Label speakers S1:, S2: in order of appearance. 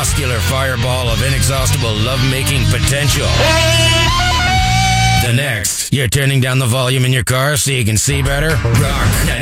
S1: muscular fireball of inexhaustible love-making potential. The next, you're turning down the volume in your car so you can see better? Rock 99.